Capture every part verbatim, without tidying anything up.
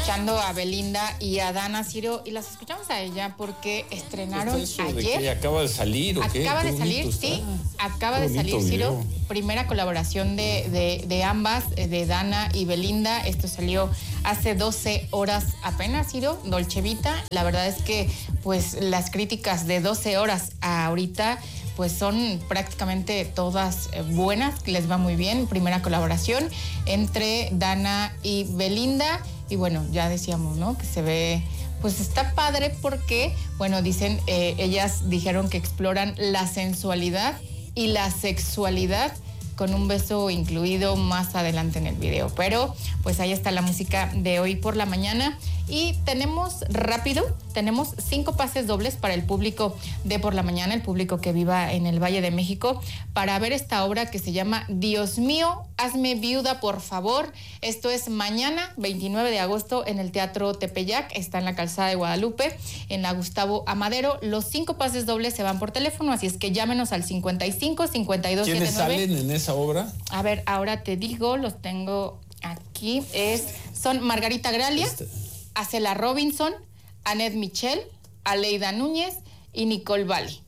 escuchando a Belinda y a Dana, Ciro, y las escuchamos a ella porque estrenaron ¿Eso ayer. de que acaba de salir o qué? Acaba Qué de salir, bonito sí, está. acaba Qué de salir, bonito Ciro. video. Primera colaboración de, de, de ambas, de Dana y Belinda. Esto salió hace doce horas apenas, Ciro, Dolce Vita. La verdad es que, pues, las críticas de doce horas a ahorita, pues son prácticamente todas buenas, les va muy bien. Primera colaboración entre Dana y Belinda. Y bueno, ya decíamos, ¿no? Que se ve, pues está padre porque, bueno, dicen, eh, ellas dijeron que exploran la sensualidad y la sexualidad con un beso incluido más adelante en el video. Pero pues ahí está la música de hoy por la mañana. Y tenemos rápido, tenemos cinco pases dobles para el público de por la mañana, el público que viva en el Valle de México, para ver esta obra que se llama Dios mío, hazme viuda, por favor. Esto es mañana, veintinueve de agosto, en el Teatro Tepeyac. Está en la Calzada de Guadalupe, en la Gustavo Amadero. Los cinco pases dobles se van por teléfono, así es que llámenos al cincuenta y cinco, cincuenta y dos, ¿Quiénes setenta y nueve. salen en esa obra? A ver, ahora te digo, los tengo aquí. Es, son Margarita Gralia, este. Acela Robinson, Annette Michel, Aleida Núñez y Nicole Valle.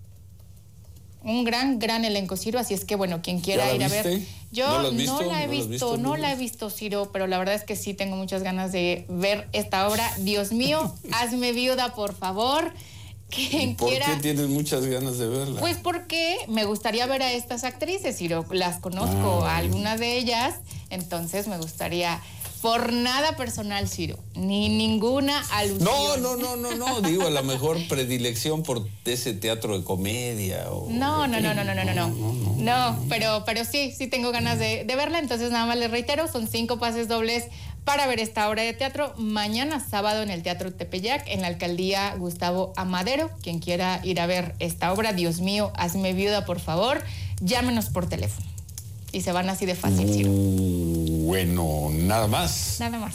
Un gran, gran elenco, Ciro, así es que, bueno, quien quiera ir a ver. Yo ¿No, no la he ¿No visto, visto, no la he visto, Ciro, pero la verdad es que sí tengo muchas ganas de ver esta obra. Dios mío, hazme viuda, por favor. Quien ¿Por quiera, qué tienes muchas ganas de verla? Pues porque me gustaría ver a estas actrices, Ciro, las conozco, a algunas de ellas, entonces me gustaría, por nada personal, Ciro, ni ninguna alusión. No, no, no, no, no, digo, a lo mejor predilección por ese teatro de comedia. O no, no, no, no, no, no, no, no, no, no, no, pero, pero sí, sí tengo ganas de, de verla, entonces nada más les reitero, son cinco pases dobles para ver esta obra de teatro mañana sábado en el Teatro Tepeyac, en la Alcaldía Gustavo Amadero. Quien quiera ir a ver esta obra, Dios mío, hazme viuda, por favor, llámenos por teléfono. Y se van así de fácil, Ciro. Uh, bueno, nada más. Nada más.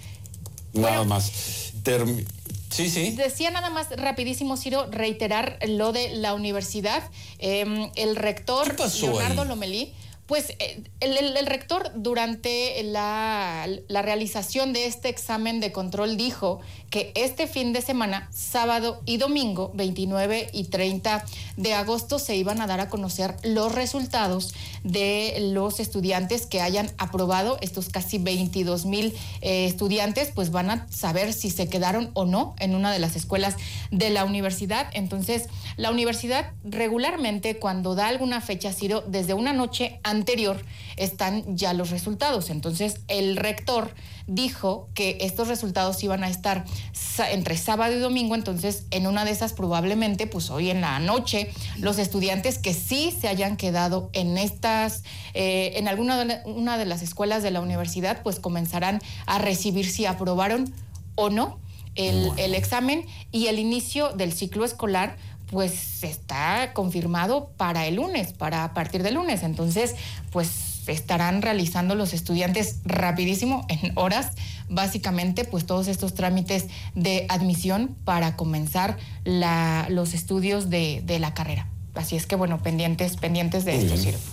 Nada bueno, más. Term- sí, sí. Decía nada más rapidísimo, Ciro, reiterar lo de la universidad. Eh, el rector ¿Qué pasó Leonardo ahí? Lomelí. Pues el, el, el rector durante la, la realización de este examen de control dijo que este fin de semana, sábado y domingo, veintinueve y treinta de agosto, se iban a dar a conocer los resultados de los estudiantes que hayan aprobado. Estos casi veintidós mil eh, estudiantes, pues van a saber si se quedaron o no en una de las escuelas de la universidad. Entonces, la universidad regularmente, cuando da alguna fecha, Ciro, desde una noche antes anterior están ya los resultados. Entonces el rector dijo que estos resultados iban a estar entre sábado y domingo, entonces en una de esas probablemente pues hoy en la noche los estudiantes que sí se hayan quedado en estas eh, en alguna de, una de las escuelas de la universidad pues comenzarán a recibir si aprobaron o no el, el examen, y el inicio del ciclo escolar pues está confirmado para el lunes, para a partir del lunes. Entonces, pues estarán realizando los estudiantes rapidísimo, en horas, básicamente, pues todos estos trámites de admisión para comenzar la, los estudios de, de la carrera. Así es que, bueno, pendientes, pendientes de esto, Ciro.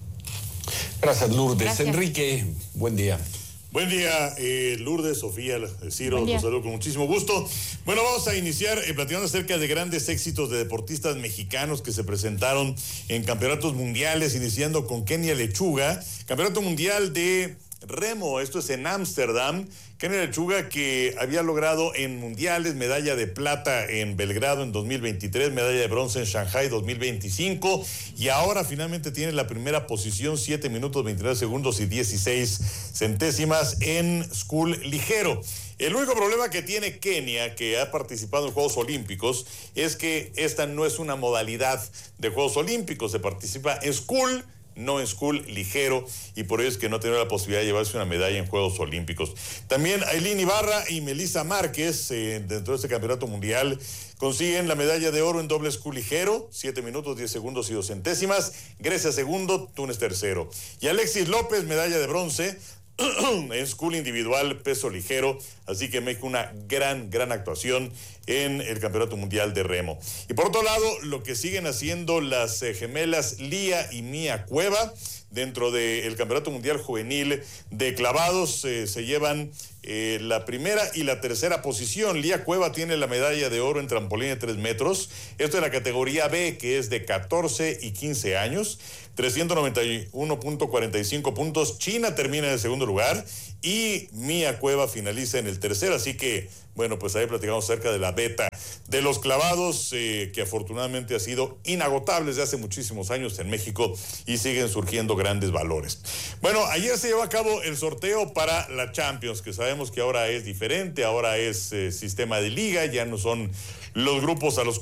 Gracias, Lourdes. Gracias. Enrique, buen día. Buen día, eh, Lourdes, Sofía, Ciro, los saludo con muchísimo gusto. Bueno, vamos a iniciar eh, platicando acerca de grandes éxitos de deportistas mexicanos que se presentaron en campeonatos mundiales, iniciando con Kenia Lechuga, campeonato mundial de remo, esto es en Ámsterdam. Kenia Lechuga, que había logrado en mundiales medalla de plata en Belgrado en dos mil veintitrés, medalla de bronce en Shanghai dos mil veinticinco, y ahora finalmente tiene la primera posición, siete minutos veintinueve segundos y dieciséis centésimas en School ligero. El único problema que tiene Kenia, que ha participado en Juegos Olímpicos, es que esta no es una modalidad de Juegos Olímpicos, se participa en School, no en School ligero, y por ello es que no tiene la posibilidad de llevarse una medalla en Juegos Olímpicos. También Ailín Ibarra y Melissa Márquez, eh, dentro de este campeonato mundial, consiguen la medalla de oro en doble School ligero, siete minutos, diez segundos y dos centésimas. Grecia segundo, Túnez tercero. Y Alexis López, medalla de bronce en School individual peso ligero, así que México una gran, gran actuación en el Campeonato Mundial de Remo. Y por otro lado, lo que siguen haciendo las eh, gemelas Lía y Mía Cueva dentro del Campeonato Mundial Juvenil de clavados, eh, se llevan eh, la primera y la tercera posición. Lía Cueva tiene la medalla de oro en trampolín de tres metros. Esto es la categoría B, que es de catorce y quince años. trescientos noventa y uno punto cuarenta y cinco puntos. China termina en el segundo lugar y Mía Cueva finaliza en el tercero. Así que, bueno, pues ahí platicamos acerca de la beta de los clavados, eh, que afortunadamente ha sido inagotable desde hace muchísimos años en México y siguen surgiendo grandes valores. Bueno, ayer se llevó a cabo el sorteo para la Champions, que sabemos que ahora es diferente, ahora es eh, sistema de liga, ya no son los grupos a los